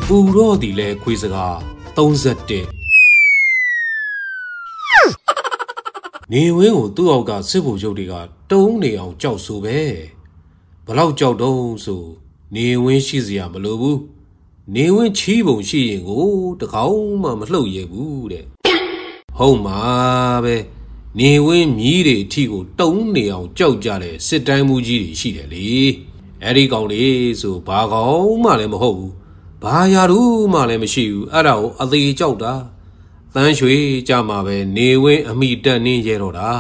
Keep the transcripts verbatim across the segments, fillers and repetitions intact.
ပူတော့ဒီလဲခွေးစကားသုံး၁၁နေဝင်းကိုသူ့အောက်ကစစ်ဗိုလ်ချုပ်တွေကတုံးနေအောင်ကြောက်ဆိုပဲဘလောက်ကြောက်တုံးဆိုနေဝင်းရှိစရာမလိုဘူးနေဝင်းချီးပုံရှိရင်ကိုတကောင်မှမလှုပ်ရဘူးတဲ့ဟုတ်မှာပဲနေဝင်းမြီးတွေအထိကိုတုံးနေအောင်ကြောက်ကြတဲ့စစ်တိုင်းမှုကြီးတွေရှိတယ်လေအဲ့ဒီကောင်လေးဆိုဘာကောင်မှလည်းမဟုတ်ဘူးဘာယာတို့မှလည်းမရှိဘူးအဲ့ဒါကိုအသေးကြောက်တာတန်းရွှေကြမှာပဲနေဝင်းအမိတက်နှင်းရဲတော့တာ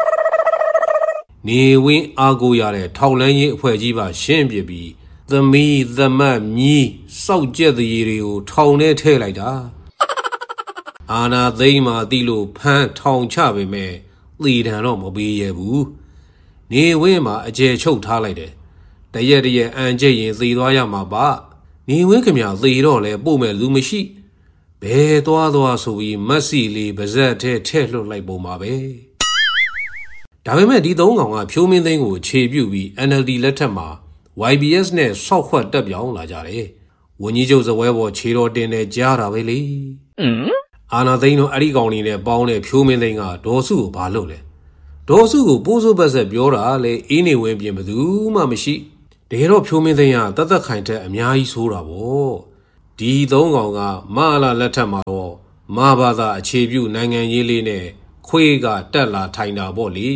နေဝင်းအားကိုရတဲ့ထောက်လန်းရေးအဖွဲ့ကြီးပါရှင်းပြပြီးသမီးသမတ်မြီးစောက်ကြက်တရေတွေကိုထောင်ထဲထည့်လိုက်တာအာနာသိမ်းမှတိလို့ဖမ်းထောင်ချပေမဲ့သေတံတော့မပေးရဘူးနေဝင်းမှာအကျယ်ချုပ်ထားလိုက်တယ်တရက်တရက်အန်ကျက်ရင်သေသွားရမှာပါနေဝင်းခင်ဗျာသေတော့လဲပို့မဲ့လူမရှိဘယ်သွားသွားဆိုပြီးမက်ဆီလေးပါဇက်ထဲထည့်လွှတ်လိုက်ပုံပါပဲဒါပေမဲ့ဒီသုံးကောင်ကဖြိုးမင်းသိန်းကိုခြေပြုတ်ပြီး N L D လက်ထက်မှာ Y B S နဲ့ဆောက်ခွက်တက်ပြောင်းလာကြတယ်ဝန်ကြီးချုပ်ဇပွဲပေါ်ခြေတော်တင်နေကြားတာပဲလေအာနာသိန်းတို့အဲ့ဒီကောင်လေးနဲ့ပေါင်းတဲ့ဖြိုးမင်းသိန်းကဒေါ်စုကိုဘာလုပ်လဲဒေါ်စုကိုပိုးစိုးပတ်ဆက်ပြောတာလေအင်းနေဝင်းပြင်ဘသူမှမရှိတကယ်တော့ဖြိုးမင်းသိန်းကတသက်ခိုင်တဲ့အများကြီးဆိုးတာပေါ့ဒီသုံးကောင်ကမလာလက်ထက်မှာတော့မဘာသာအခြေပြုနိုင်ငံရေးလေးနဲ့ခွေးကတက်လာထိုင်တာပေါ့လေ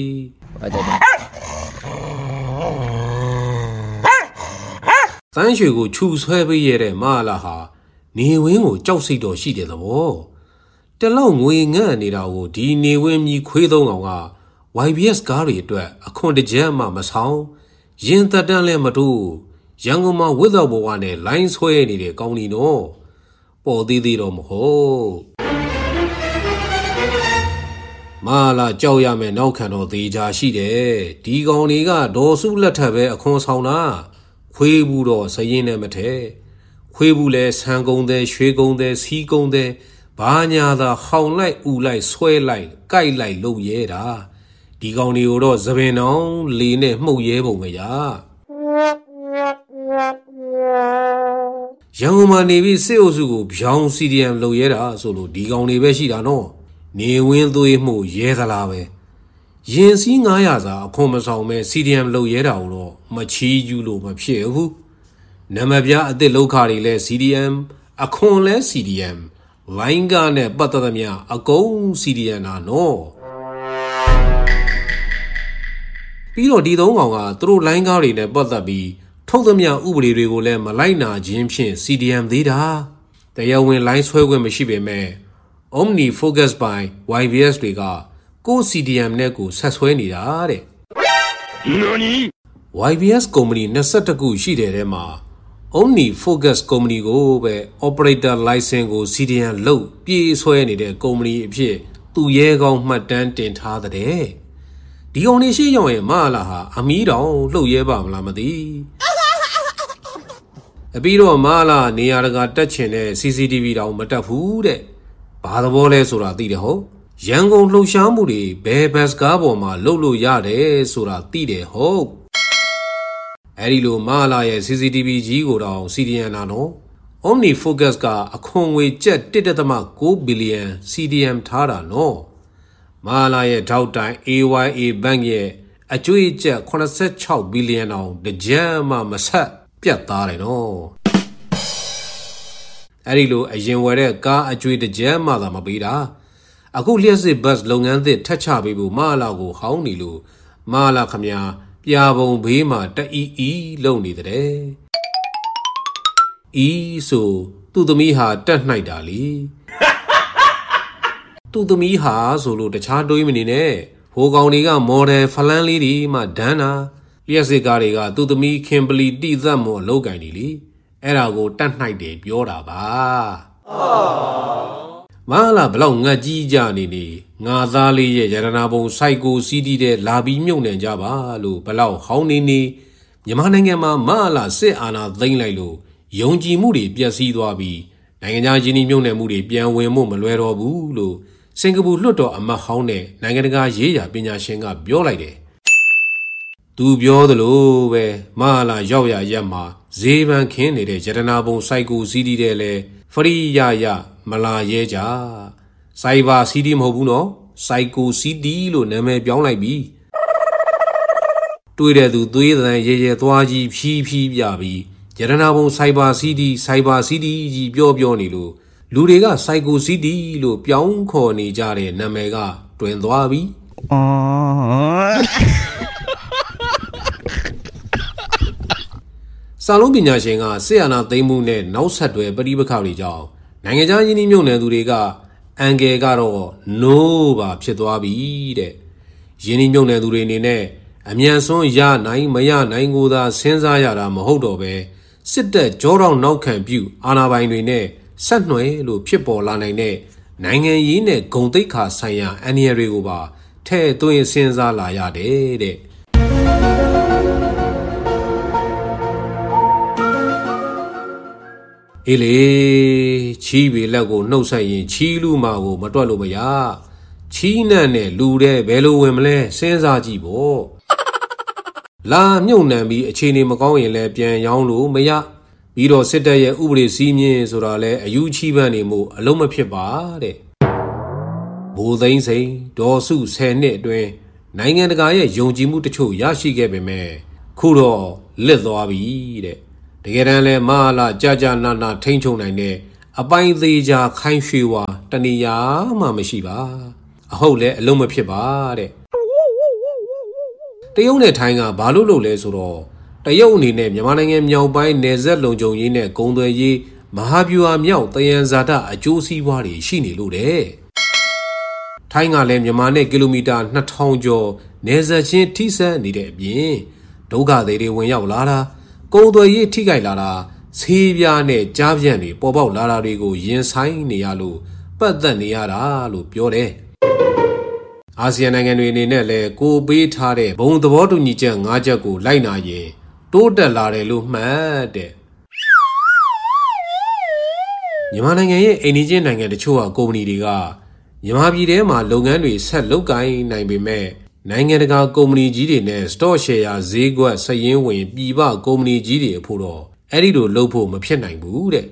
သန်းရွှေကိုခြူဆွဲပေးရတဲ့မလာဟာနေဝင်းကိုကြောက်စိတ်တော်ရှိတယ်သဘောတလောက်ငွေငန့်နေတာကိုဒီနေဝင်းမြီခွေးသုံးကောင်က Y B S ကားတွေအတွက်အခွန်တကြက်မှမဆောင်ရင်တက်တန်းလဲမတို့ရန်ကုန်မှာဝစ်တော်ဘဝနဲ့လိုင်းဆွဲနေတဲ့ကောင်းနီနော်ပေါ်သေးသေးတော့မဟုတ်မလာကြောက်ရမယ်နောက်ခံတော့သေးချာရှိတယ်ဒီကောင်တွေကဒေါ်စုလက်ထက်ပဲအခွန်ဆောင်တာခွေးဘူးတော့စရင်နဲ့မထဲခွေးဘူးလဲဆန်ကုန်းတဲ့ရွှေကုန်းတဲ့စီးကုန်းတဲ့ဘာညာသာဟောင်လိုက်ဥလိုက်ဆွဲလိုက်ကြိုက်လိုက်လုပ်ရဲတာဒီကောင်တွေကိုတော့သပင်အောင်လေနဲ့မှုတ်ရဲပုံပဲရာရန်ကုန်မှာနေပြီးစစ်အုပ်စုကိုဗျောင်း C D M လုပ်ရဲတာဆိုလို့ဒီကောင်တွေပဲရှိတာနော်နေဝင်းသွေးမှုရဲသလားပဲရင်စည်းငါးရာစာအခွန်မဆောင်မဲ့ C D M လုပ်ရဲတာတော့မချီးကျူးလို့မဖြစ်ဘူးနမပြအစ်စ်လောက်ခါတွေလဲ C D M အခွန်လဲ C D M လိုင်းကနဲ့ပတ်သက်သမျှအကုန် C D M နာနော်ပြီးတော့ဒီသုံးကောင်ကသူတို့လိုင်းကားတွေနဲ့ပတ်သက်ပြီးထုတ်သမျှဥပဒေတွေကိုလည်းမလိုက်နာခြင်းဖြင့် C D M သေးတာတရားဝင်လိုင်းဆွဲခွင့်မရှိပေမဲ့ Omni Focus by Y B S တွေကကို C D M နဲ့ကိုဆက်ဆွဲနေတာတဲ့ Y B S ကုမ္ပဏီ၂၁ခုရှိတဲ့ထဲမှာ Omni Focus ကုမ္ပဏီကိုပဲ Operator License ကို C D M လုပ်ပြေးဆွဲနေတဲ့ကုမ္ပဏီအဖြစ်သူရဲကောင်းမှတ်တမ်းတင်ထားတဲ့ဒီကောင်နေရှိရောက်ရင်မလာဟာအမီးတောင်လှုပ်ရဲပါမလားမသိအပြီးတော့မလာနေရာတကာတက်ချင်တဲ့ C C T V တောင်မတက်ဘူးတဲ့ဘာသဘောလဲဆိုတာသိတယ်ဟုတ်ရန်ကုန်လှုပ်ရှားမှုတွေဘယ်ဘတ်ကားပေါ်မှာလှုပ်လို့ရတယ်ဆိုတာသိတယ်ဟုတ်အဲ့ဒီလိုမလာရဲ့ C C T V ကြီးကိုတောင် C D M နာနော် Omni Focus ကအခွန်ငွေကျပ် တစ်ဒသမ ကိုးဘီလီယံ C D M ထားတာနော်မလာရဲ့ထောက်တိုင် A Y A Bank ရဲ့အကျွေးကျပ်ခုနှစ်ဆယ့်ခြောက်ဘီလီယံတောင်တကြမ်းမှမဆက်ပြတ်သားတယ်နော်အဲ့ဒီလိုအရင်ဝယ်တဲ့ကားအကျွေးတကြမ်းမှသာမပေးတာအခုလျှက်စစ်ဘတ်လုပ်ငန်းသစ်ထက်ချပေးဖို့မလာကိုဟောင်းနေလို့မလာခမညာပြာပုံဘေးမှာတအီအီလုံနေတဲ့အီဆိုသူ့သမီးဟာတက်နှိုက်တာလीသူ့သမီးဟာဆိုလို့တခြားတွေးမနေနဲ့ဟိုကောင်တွေကမော်ဒယ်ဖလန်းလေးတွေမှဒန်းတာလျှက်စစ်ကားတွေကသူ့သမီးခင်ပလီတိသက်မော်အလုပ်ကင်နေလေအဲ့ဒါကိုတက်နှိုက်တယ်ပြောတာပါမလာဘလောက်ငတ်ကြီးကြနေနေငါသားလေးရဲ့ရတနာပုံစိုက်ကိုစီးတီးတဲ့လာပြီးမြုပ်နှံကြပါလို့ဘလောက်ဟောင်းနေနေမြန်မာနိုင်ငံမှာမလာစစ်အာဏာသိမ်းလိုက်လို့ယုံကြည်မှုတွေပျက်စီးသွားပြီးနိုင်ငံခြားယင်းနှမြုပ်နှံမှုတွေပြန်ဝင်ဖို့မလွယ်တော့ဘူးလို့စင်ကာပူလွှတ်တော်အမတ်ဟောင်းတဲ့နိုင်ငံတကာရေးရာပညာရှင်ကပြောလိုက်တယ်သူပြောသလိုပဲမလာရောက်ရရက်မှာဈေးပန်းခင်းနေတဲ့ရတနာပုံစိုက်ကိုစီးတီးတဲ့လေဖရီရရမလာရဲကြစိုက်ပါစီးတီးမဟုတ်ဘူးနော်စိုက်ကိုစီးတီးလို့နာမည်ပြောင်းလိုက်ပြီတွေးတဲ့သူသွေးသံရဲရဲသွားကြီးဖြီးဖြီးပြပြီးရတနာပုံစိုက်ပါစီးတီးစိုက်ပါစီးတီးကြီးပြောပြောနေလို့လူတွေကစိုက်ကိုစီးတီးလို့ပြောင်းခေါ်နေကြတဲ့နာမည်ကတွင်သွားပြီစာလုံးပညာရှင်ကဆေးရနာသိမ်းမှုနဲ့နောက်ဆက်တွဲပဋိပက္ခတွေကြောင့်နိုင်ငံခြားယင်းနှိမ့်မြုပ်နယ်သူတွေကအန်ဂယ်ကတော့ no ပါဖြစ်သွားပြီတဲ့ယင်းနှိမ့်မြုပ်နယ်သူတွေအနေနဲ့အမြန်ဆုံးရနိုင်မရနိုင်ကိုသာစဉ်းစားရတာမဟုတ်တော့ပဲစစ်တပ်ကြောတောင်နောက်ခံပြုအာဏာပိုင်တွေနဲ့ဆက်နွယ်လို့ဖြစ်ပေါ်လာနိုင်တဲ့နိုင်ငံရေးနဲ့ဂုဏ်သိက္ခာဆိုင်ရာအန္တရာယ်တွေကိုပါထဲ့သွင်းစဉ်းစားလာရတယ်တဲ့အေးလေချီးပေလက်ကိုနှုတ်ဆက်ရင်ချီးလူမာကိုမတွက်လို့မရချီးနှံ့နဲ့လူတဲ့ဘယ်လိုဝင်မလဲစဉ်းစားကြည့်ပေါ့လာမြုပ်နှံပြီးအခြေအနေမကောင်းရင်လည်းပြန်ရောင်းလို့မရပြီးတော့စစ်တပ်ရဲ့ဥပဒေစည်းမျဉ်းဆိုတာလည်းအယူချီးပန်းနေမှုအလုံးမဖြစ်ပါတဲ့ဘိုးသိန်းစိန်ဒေါ်စုဆယ်နှစ်အတွင်းနိုင်ငံတကာရဲ့ယုံကြည်မှုတချို့ရရှိခဲ့ပေမဲ့ခုတော့လစ်သွားပြီတဲ့တကယ်တမ်းလဲမဟာလာကြာကြာနာနာထိမ့်ချုံနိုင်တဲ့အပိုင်းသေးချာခိုင်းရွှေဝါတဏီယာမှမရှိပါအဟုတ်လဲအလုံးမဖြစ်ပါတဲ့တရုတ်နဲ့ထိုင်းကဘာလို့လုပ်လဲဆိုတော့တရုတ်အနေနဲ့မြန်မာနိုင်ငံမြောက်ပိုင်းနယ်စပ်လုံခြုံရေးနဲ့ကုန်သွယ်ရေးမဟာဗျူဟာမြောက်တယံဇာတအကျိုးစီးပွားတွေရှိနေလို့တဲ့ထိုင်းကလည်းမြန်မာနဲ့ကီလိုမီတာနှစ်ထောင်ကျော်နယ်စပ်ချင်းထိစပ်နေတဲ့အပြင်ဒုက္ခသည်တွေဝင်ရောက်လာတာကုန်သွယ်ရေးထိခိုက်လာတာဆေးပြားနဲ့ကြားပြန့်တွေပေါ်ပေါက်လာတာတွေကိုရင်ဆိုင်နေရလို့ပတ်သက်နေရတာလို့ပြောတယ်အာဆီယံနိုင်ငံတွေအနေနဲ့လည်းကိုပေးထားတဲ့ဘုံသဘောတူညီချက်၅ချက်ကိုလိုက်နာရင်တိုးတက်လာတယ်လို့မှတ်တဲ့မြန်မာနိုင်ငံရဲ့အိမ်နီးချင်းနိုင်ငံတချို့ကကုမ္ပဏီတွေကမြန်မာပြည်ထဲမှာလုပ်ငန်းတွေဆက်လုပ်ကိုင်နိုင်ပေမဲ့နိုင်ငံတကာကုမ္ပဏီကြီးတွေနဲ့ stock share ဈေးကွက်စည်ရင်းဝင်ပြည်ပကုမ္ပဏီကြီးတွေအဖို့တော့အဲ့ဒီလိုလုပ်ဖို့မဖြစ်နိုင်ဘူးတဲ့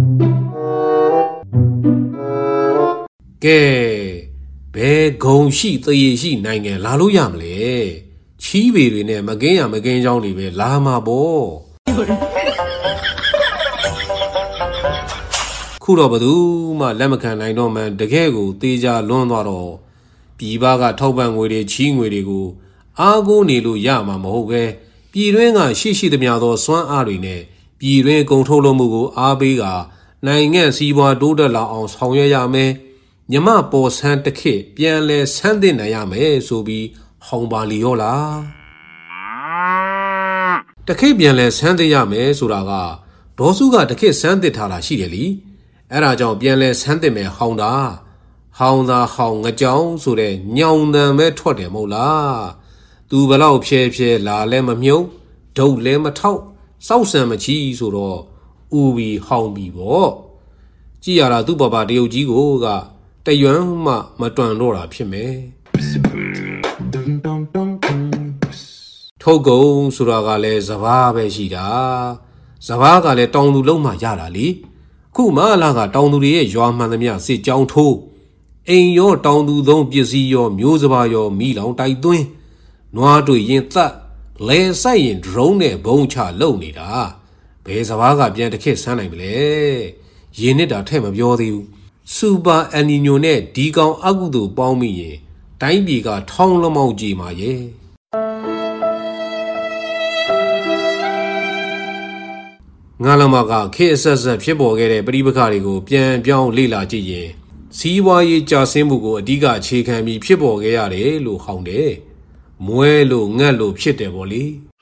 ကဲဘယ်ဂုံရှိသရေရှိနိုင်ငံလာလို့ရမလဲချီးပေတွေနဲ့မကင်းရမကင်းကြောင်းတွေပဲလာမှာပေါ့ခုတော့ဘယ်သူမှလက်မခံနိုင်တော့မှတကယ်ကိုတေးကြလွန်းသွားတော့ပြည်ပကထောက်ပံ့ငွေတွေချီးငွေတွေကိုအားကိုးနေလို့ရမှာမဟုတ်ပဲပြည်တွင်းကရှိရှိသမျှသောစွမ်းအားတွေနဲ့ပြည်တွင်းကုန်ထုတ်လုပ်မှုကိုအားပေးကနိုင်ငံစီးပွားတိုးတက်လာအောင်ဆောင်ရွက်ရမယ်မြမပေါ်ဆန်းတစ်ခေတ်ပြန်လဲဆန်းသင့်နိုင်ရမယ်ဆိုပြီးဟောင်းပါလီရောလားတစ်ခေတ်ပြန်လဲဆန်းသင့်ရမယ်ဆိုတာကဒေါ်စုကတစ်ခေတ်ဆန်းသင့်ထားတာရှိတယ်လीအဲ့ဒါကြောင့်ပြန်လဲဆန်းသင့်မယ်ဟောင်းတာဟောင်းသာဟောင်းငကြောင်ဆိုတဲ့ညောင်တန်ပဲထွက်တယ်မဟုတ်လားသူဘလောက်ဖြဲဖြဲလာလဲမမြုံဒုတ်လဲမထောက်စောက်ဆံမချီဆိုတော့ဥပြီးဟောင်းပြီးပေါ့ကြည်ရတာသူ့ဘဘတရုတ်ကြီးကိုကတရွမ်းမှမတွန်တော့တာဖြစ်မယ်ထုတ်ကုန်ဆိုတာကလည်းစဘာပဲရှိတာစဘာကလည်းတောင်သူလုံးမှရတာလေခုမှလာကတောင်သူတွေရဲ့ရွာမှန်သမျှစစ်ကြောင်းထိုးအိမ်ရောတောင်သူသုံးပစ္စည်းရောမျိုးစဘာရောမိလောင်တိုက်သွင်းနွားတွေရင်သတ်လဲဆိုင်ရင် drone နဲ့ဘုံချလုံနေတာဘယ်စဘာကပြန်တစ်ခေတ်ဆန်းနိုင်မလဲရင်နစ်တာထဲ့မပြောသေးဘူးစူပါအန်နီညိုနဲ့ဒီကောင်အကုသို့ပေါင်းမိရင်တိုင်းပြည်ကထောင်းလမောက်ကြည့်မှာရဲ့ငါလမကခေအဆက်ဆက်ဖြစ်ပေါ်ခဲ့တဲ့ပဋိပက္ခတွေကိုပြန်ပြောင်းလေ့လာကြည့်ရင်စီးပွားရေးကြာဆင်းမှုကိုအဓိကအခြေခံပြီးဖြစ်ပေါ်ခဲ့ရတယ်လို့ဟောင်းတယ်မွဲလို့ငတ်လို့ဖြစ်တယ်ပေါ့လေ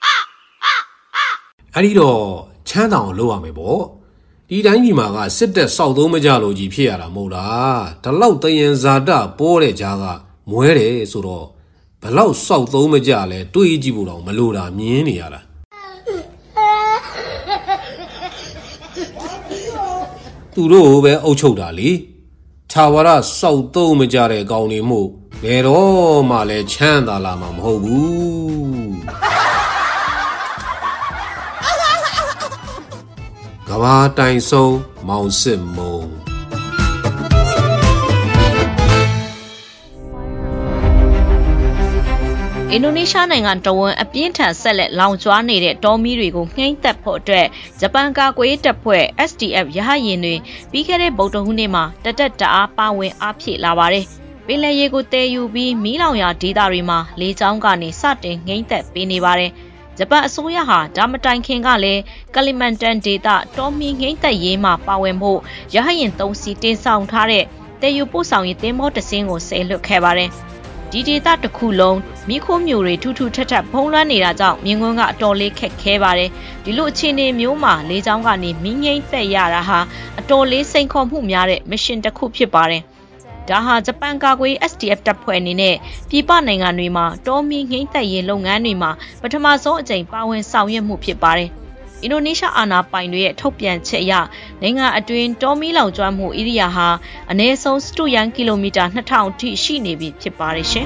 အဲ့ဒီတော့ချမ်းသာအောင်လုပ်ရမယ်ပေါ့ဒီတိုင်းပြည်မှာကစစ်တပ်စောက်သုံးမကြလို့ကြီးဖြစ်ရတာမဟုတ်လားဒီလောက်တယံဇာတပေါ်တဲ့ကြားကမွဲတယ်ဆိုတော့ဘလောက်စောက်သုံးမကြလဲတွေးကြည့်ဖို့တော့မလိုတာမြင်နေရတာသူတို့ပဲအုပ်ချုပ်တာလေထာဝရစောက်သုံးမကြတဲ့ကောင်တွေမို့ဘယ်တော့မှလည်းချမ်းသာလာမှာမဟုတ်ဘူးဘာတိုင်ဆုံးမောင်စစ်မုံအင်ဒိုနီးရှားနိုင်ငံတဝန်းအပြင်းထန်ဆက်လက်လောင်ကျွမ်းနေတဲ့တောမီးတွေကိုနှိမ့်သက်ဖို့အတွက်ဂျပန်ကာကွယ်ရေးတပ်ဖွဲ့ S D F ရဟတ်ယာဉ်တွေပြီးခဲ့တဲ့ဗုဒ္ဓဟူးနေ့မှာတတက်တအားပါဝင်အားဖြည့်လာပါတယ်။ပင်လယ်ရေကိုတည်ယူပြီးမီးလောင်ရာဒေသတွေမှာလေကြောင်းကနေစတင်နှိမ့်သက်ပေးနေပါတယ်။ဂျပန်အစိုးရဟာဒါမတိုင်ခင်ကလည်းကလီမန်တန်ဒေသတောမီးနှိမ့်သက်ရေးမှာပါဝင်ဖို့ရဟတ်ယာဉ်သုံးစီးတင်ဆောင်ထားတဲ့တည်ယူပို့ဆောင်ရေးသင်္ဘောတစ်စင်းကိုဆယ်လွတ်ခဲ့ပါတယ်။ဒီဒေသတစ်ခုလုံးမိခိုးမျိုးတွေထူးထူးထပ်ထပ်ဖုံးလွှမ်းနေတာကြောင့်မြင်းကွန်းကအတော်လေးခက်ခဲပါတယ်ဒီလိုအခြေအနေမျိုးမှာလေကြောင်းကနေမီးငိမ့်သက်ရတာဟာအတော်လေးစိန်ခေါ်မှုများတဲ့မစ်ရှင်တစ်ခုဖြစ်ပါတယ်ဒါဟာဂျပန်ကာကွယ် S D F တပ်ဖွဲ့အနေနဲ့ပြည်ပနိုင်ငံတွေမှာတောမီးငိမ့်သက်ရေးလုပ်ငန်းတွေမှာပထမဆုံးအကြိမ်ပါဝင်ဆောင်ရွက်မှုဖြစ်ပါတယ်အင်ဒိုနီးရှားအာဏာပိုင်တွေရဲ့ထုတ်ပြန်ချက်အရနိုင်ငံအတွင်းတောမီးလောင်ကျွမ်းမှုဧရိယာဟာအနည်းဆုံးစတုရန်ကီလိုမီတာနှစ်ထောင်ထိရှိနေပြီဖြစ်ပါတယ်ရှင်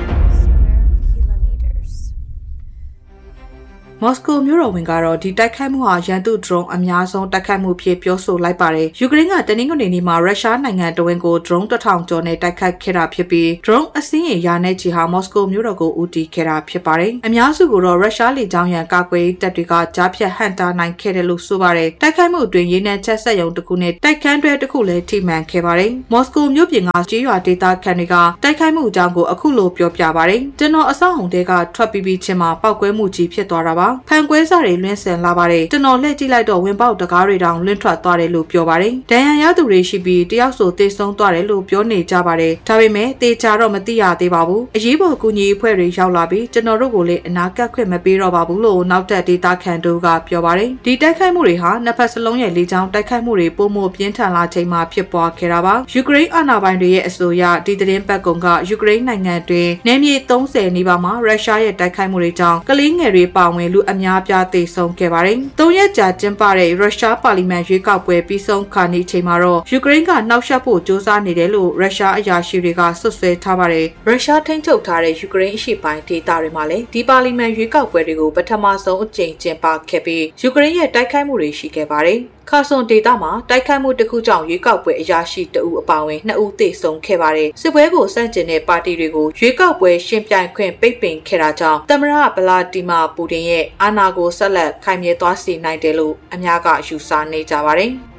မော်စကိုမြို့တော်ဝန်ကတော့ဒီတိုက်ခိုက်မှုဟာရန်သူဒရုန်းအများဆုံးတိုက်ခိုက်မှုဖြစ်ပြောဆိုလိုက်ပါတယ်။ယူကရိန်းကတနင်္ဂနွေနေ့မှာရုရှားနိုင်ငံတဝန်းကိုဒရုန်းတစ်ထောင်ကျော်နဲ့တိုက်ခိုက်ခဲ့တာဖြစ်ပြီးဒရုန်းအစင်းရေရာနဲ့ချီဟာမော်စကိုမြို့တော်ကိုဦးတည်ခဲ့တာဖြစ်ပါတယ်။အများစုကတော့ရုရှားလေကြောင်းရန်ကာကွယ်ရေးတပ်တွေကကြားဖြတ်ဟန်တာနိုင်ခဲ့တယ်လို့ဆိုပါတယ်။တိုက်ခိုက်မှုအတွင်းရေနံချက်ဆက်ရုံတစ်ခုနဲ့တိုက်ခန်းတွဲတစ်ခုလည်းထိမှန်ခဲ့ပါတယ်။မော်စကိုမြို့ပြင်ကကြေးရွာဒေသခံတွေကတိုက်ခိုက်မှုအကြောင်းကိုအခုလိုပြောပြပါတယ်။ကျွန်တော်အဆောက်အုံတွေကထွက်ပြီးပြီးချင်းမှာပောက်ကွဲမှုကြီးဖြစ်သွားတာပါ။ဖန်ကွဲစားတွေလွှင့်ဆန်လာပါတယ်ကျွန်တော်လှည့်ကြည့်လိုက်တော့ဝင်ပေါက်တကားတွေတောင်လွင့်ထွက်သွားတယ်လို့ပြောပါတယ်ဒဏ်ရာရသူတွေရှိပြီးတယောက်ဆိုသေဆုံးသွားတယ်လို့ပြောနေကြပါတယ်ဒါပေမဲ့တေချာတော့မသိရသေးပါဘူးအရေးပေါ်ကူညီအဖွဲ့တွေရောက်လာပြီးကျွန်တော်တို့ကိုလည်းအနာကပ်ခွင့်မပေးတော့ပါဘူးလို့နောက်ထပ်ဒေတာခန်တို့ကပြောပါတယ်ဒီတိုက်ခိုက်မှုတွေဟာနှစ်ဖက်စလုံးရဲ့လေကြောင်းတိုက်ခိုက်မှုတွေပုံမပြင်းထန်လာချိန်မှာဖြစ်ပွားခဲ့တာပါယူကရိန်းအာဏာပိုင်တွေရဲ့အဆိုအရဒီသတင်းပတ်ကုံကယူကရိန်းနိုင်ငံတွင်နယ်မြေသုံးဆယ်နီးပါးမှာရုရှားရဲ့တိုက်ခိုက်မှုတွေကြောင့်ကလေးငယ်တွေပါဝင်လူအများပြားသေဆုံးခဲ့ပါတယ်။သုံးရက်ကြာကျင်းပတဲ့ရုရှားပါလီမန်ရွေးကောက်ပွဲပြီးဆုံးခါနီးချိန်မှာတော့ယူကရိန်းကနှောက်ယှက်ဖို့ကြိုးစားနေတယ်လို့ရုရှားအရာရှိတွေကဆွဆွဲထားပါတယ်။ရုရှားထိန်းချုပ်ထားတဲ့ယူကရိန်းအရှေ့ပိုင်းဒေသတွေမှာလည်းဒီပါလီမန်ရွေးကောက်ပွဲတွေကိုပထမဆုံးအကြိမ်ကျင်းပခဲ့ပြီးယူကရိန်းရဲ့တိုက်ခိုက်မှုတွေရှိခဲ့ပါတယ်။ခါဆွန်ဒေတာမှာတိုက်ခိုက်မှုတစ်ခုကြောင့်ရွေးကောက်ပွဲအရာရှိတအူအပါဝင်နှစ်ဦးသေဆုံးခဲ့ပါတယ်။စစ်ပွဲကိုစန့်ကျင်တဲ့ပါတီတွေကိုရွေးကောက်ပွဲရှင်ပြိုင်ခွင့်ပိတ်ပင်ခဲ့တာကြောင့်သမ္မတဗလာတီမာပူတင်ရဲ့အာဏာကိုဆက်လက်ခိုင်မြဲသွားစေနိုင်တယ်လို့အများကယူဆနေကြပါတယ်။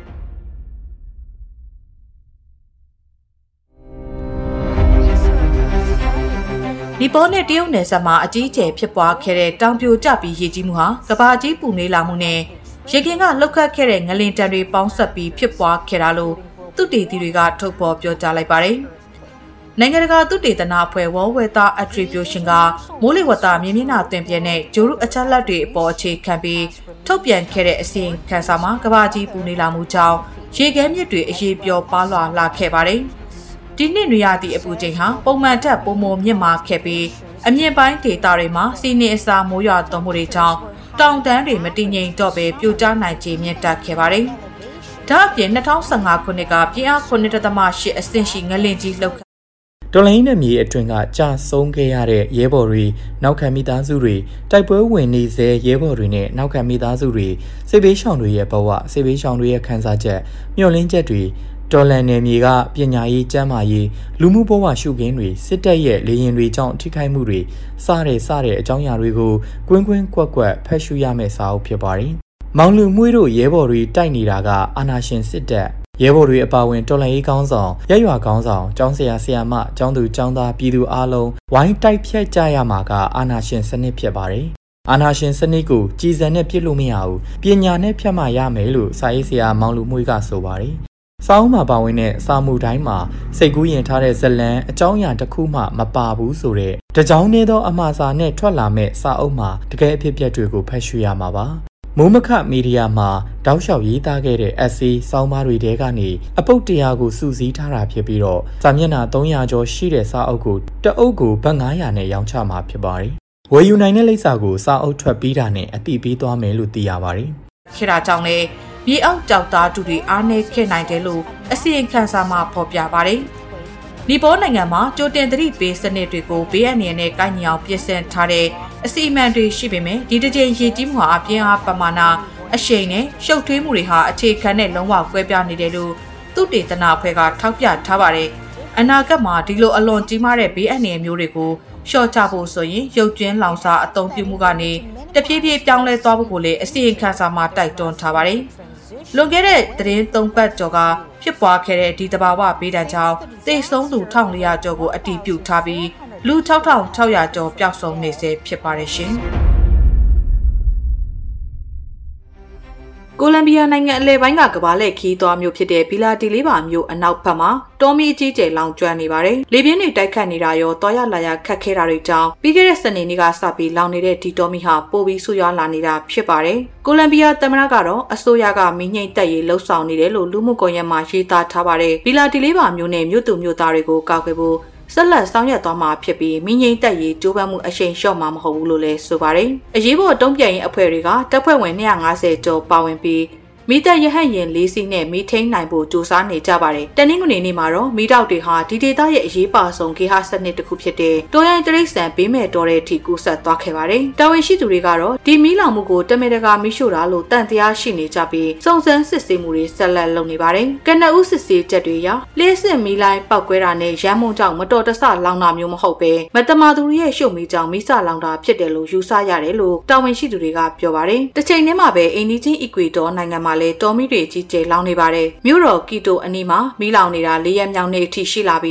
နီပေါနဲ့တရုတ်နယ်စပ်မှာအကြီးအကျယ်ဖြစ်ပွားခဲ့တဲ့တောင်ပြိုကျပြီးရေကြီးမှုဟာကမ္ဘာကြီးပူနွေးလာမှုနဲ့ရေခင်ကလှုပ်ခတ်ခဲ့တဲ့ငလင်တံတွေပေါင်းဆက်ပြီးဖြစ်ပွားခဲ့တာလို့သုတေသီတွေကထုတ်ဖော်ပြောကြားလိုက်ပါတယ်။နိုင်ငံတကာသုတေသနအဖွဲ့ World Weather Attribution ကမိုးလေဝသမြေမျက်နှာသွင်ပြင်တဲ့ဂျိုရုအချက်လက်တွေအပေါ်အခြေခံပြီးထုတ်ပြန်ခဲ့တဲ့အစီရင်ခံစာမှာကမ္ဘာကြီးပူနွေးလာမှုကြောင့်ရေခဲမြစ်တွေအရေးပြောပါလွှာလာခဲ့ပါတယ်။ဒီနှစ်နွေရာသီအပူချိန်ဟာပုံမှန်ထက်ပိုမိုမြင့်မားခဲ့ပြီးအမြင့်ပိုင်းဒေသတွေမှာစီးနေအစာမိုးရွာသွန်းမှုတွေကြောင့်တောင်တန်းတွေမတည်ငြိမ်တော့ပဲပြိုကျနိုင်ခြေမြင့်တက်ခဲ့ပါတယ်။ဒါ့အပြင်၂၀၁၅ခုနှစ်ကပြင်းအား ခုနှစ်ဒသမရှစ် အဆင့်ရှိငလင်ကြီးလှုပ်ခတ်တော်လိုင်းနဲ့မြေအတွင်းကကြာဆုံးခဲ့ရတဲ့ရဲဘော်တွေနောက်ခံမိသားစုတွေတိုက်ပွဲဝင်နေစေရဲဘော်တွေနဲ့နောက်ခံမိသားစုတွေစစ်ဘေးရှောင်တွေရဲ့ဘဝစစ်ဘေးရှောင်တွေရဲ့ခံစားချက်မျှော်လင့်ချက်တွေတော်လန်နယ်မြေကပညာရေးကျန်းမာရေးလူမှုဘဝရှုခင်းတွေစစ်တပ်ရဲ့လေရင်တွေကြောင့်ထိခိုက်မှုတွေစတဲ့စတဲ့အကြောင်းအရာတွေကိုကွင်းကွင်းကွက်ကွက်ဖတ်ရှုရမယ့်စာအုပ်ဖြစ်ပါတယ်။မောင်လူမွေးတို့ရဲဘော်တွေတိုက်နေတာကအာဏာရှင်စစ်တပ်ရဲဘော်တွေအပါအဝင်တော်လှန်ရေးကောင်းဆောင်ရက်ရွာကောင်းဆောင်ကျောင်းဆရာဆရာမကျောင်းသူကျောင်းသားပြည်သူအားလုံးဝိုင်းတိုက်ဖြတ်ကြရမှာကအာဏာရှင်စနစ်ဖြစ်ပါတယ်။အာဏာရှင်စနစ်ကိုကြည်စံနဲ့ပြစ်လို့မရဘူးပညာနဲ့ဖြတ်မှရမယ်လို့စာရေးဆရာမောင်လူမွေးကဆိုပါတယ်။စာအုပ်မှာပါဝင်တဲ့စာမှုတိုင်းမှာစိတ်ကူးရင်ထားတဲ့ဇလံအကြောင်းအရာတစ်ခုမှမပါဘူးဆိုတဲ့တကြောင်နေသောအမှားစာနဲ့ထွက်လာမဲ့စာအုပ်မှာတကယ်အဖြစ်အပျက်တွေကိုဖတ်ရှုရမှာပါမိုးမခမီဒီယာမှာတောက်လျှောက်ရေးသားခဲ့တဲ့ essay စောင်းပါးတွေထဲကနေအပုတ်တရာကိုစုစည်းထားတာဖြစ်ပြီးတော့စာမျက်နှာသုံးရာကျော်ရှိတဲ့စာအုပ်ကိုတအုပ်ကိုဘတ်ငါးရာနဲ့ရောင်းချမှာဖြစ်ပါတယ်ဝယ်ယူနိုင်တဲ့လိပ်စာကိုစာအုပ်ထွက်ပြီးတာနဲ့အတိပေးသွားမယ်လို့သိရပါတယ်ခေတာကြောင့်လေမြေအောက်ကြောက်သားတူတွေအားနည်းခဲ့နိုင်တယ်လို့အစီရင်ခံစာမှာဖော်ပြပါတယ်နီပေါနိုင်ငံမှာကြိုတင်သတိပေးစနစ်တွေကိုဘေးအန္တရာယ်နဲ့ကိုက်ညီအောင်ပြင်ဆင်ထားတဲ့အစီအမံတွေရှိပေမဲ့ဒီတစ်ချိန်ရေကြီးမှုဟာအပြင်းအားပမာဏအရှိန်နဲ့ရှုပ်ထွေးမှုတွေဟာအခြေခံနဲ့လုံးဝကွဲပြားနေတယ်လို့သုတေသနအဖွဲ့ကထောက်ပြထားပါတယ်။အနာဂတ်မှာဒီလိုအလွန်ကြီးမားတဲ့ဘေးအန္တရာယ်မျိုးတွေကိုလျှော့ချဖို့ဆိုရင်ရုပ်ကျွင်းလောင်စာအသုံးပြုမှုကနေတဖြည်းဖြည်းပြောင်းလဲသွားဖို့ကိုလည်းအစီရင်ခံစာမှာတိုက်တွန်းထားပါတယ်။လွန်ခဲ့တဲ့သတင်းသုံးပတ်ကျော်ကဖြစ်ပွားခဲ့တဲ့ဒီတဘာဝဘေးဒဏ်ကြောင့်သေဆုံးသူတစ်ထောင်လေးရာကျော်ကိုအတည်ပြုထားပြီးလူ၆ထောင်၆ရာကျော်ပျောက်ဆုံးနေဆဲဖြစ်ပါတယ်ရှင်။ကိုလံဘီယာနိုင်ငံအလယ်ပိုင်းကကမ္ဘာလှည့်ခီးသွားမျိုးဖြစ်တဲ့ဘီလာတီလေးပါမျိုးအနောက်ဘက်မှာတောမီအကြီးကျယ်လောင်ကျွမ်းနေပါတယ်။လေပြင်းတွေတိုက်ခတ်နေတာရောတောရလာရခတ်ခဲတာတွေကြောင့်ပြီးခဲ့တဲ့စနေနေ့ကစပြီးလောင်နေတဲ့ဒီတောမီဟာပိုပြီးဆူရွားလာနေတာဖြစ်ပါတယ်။ကိုလံဘီယာသမ္မတကတော့အစိုးရကမီးငိမ့်တက်ရေးလှုံ့ဆော်နေတယ်လို့လူမှုကွန်ရက်မှာရေးသားထားပါတယ်။ဘီလာတီလေးပါမျိုးနဲ့မြို့သူမြို့သားတွေကိုကောက်ွယ်ဖို့ဆက်လက်ဆောင်ရွက်သွားမှာဖြစ်ပြီးမိငိမ့်တက်ရေးကြိုးပမ်းမှုအရှိန်လျှော့မှာမဟုတ်ဘူးလို့လည်းဆိုပါတယ်။အရေးပေါ်တုံ့ပြန်ရေးအဖွဲ့တွေကတပ်ဖွဲ့ဝင်၂၅၀ကျော်ပါဝင်ပြီးမီတပ်ရဟတ်ရင်လေးစီးနဲ့မီထိန်းနိုင်ဖို့ကြိုးစားနေကြပါတယ်။တနင်္ဂနွေနေ့မှာတော့မီတောက်တွေဟာဒီဒေသရဲ့အရေးပါဆုံးဂေဟစနစ်တစ်ခုဖြစ်တဲ့တောရိုင်းတရိတ်ဆန်ဘေးမဲ့တော်တဲ့အထိကူးဆက်သွားခဲ့ပါတယ်။တာဝန်ရှိသူတွေကတော့ဒီမီလောင်မှုကိုတမင်တကာမီးရှို့တာလို့တန်တရားရှိနေကြပြီးစုံစမ်းစစ်ဆေးမှုတွေဆက်လက်လုပ်နေပါတယ်။ကနအူးစစ်ဆေးချက်တွေအရလျှက်စစ်မီလိုင်းပောက်ကွဲတာနဲ့ရမ်းမုံကြောင့်မတော်တဆလောင်တာမျိုးမဟုတ်ပဲမတမာသူတွေရဲ့ရှုပ်မီကြောင့်မီးစလောင်တာဖြစ်တယ်လို့ယူဆရတယ်လို့တာဝန်ရှိသူတွေကပြောပါတယ်။တစ်ချိန်တည်းမှာပဲအိန္ဒိချင်းအီကွေဒေါနိုင်ငံမှာလည်းတော်မီတွေကြီးကျယ်လောင်နေပါတယ်။မြို့တော်ကီတိုအနီးမှာမီးလောင်နေတာလေးရက်မြောက်နေ့အထိရှိလာပြီး